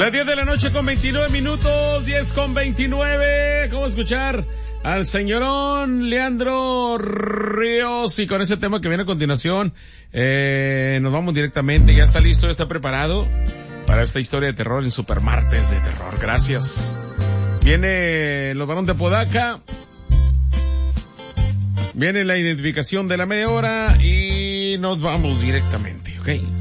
Las 10 de la noche con 29 minutos, 10 con 29. ¿Cómo escuchar al señorón Leandro Ríos? Y con ese tema que viene a continuación, nos vamos directamente. Ya está listo, ya está preparado para esta historia de terror en Supermartes de Terror. Gracias. Viene los Barón de Apodaca. Viene la identificación de la media hora y nos vamos directamente, ¿ok?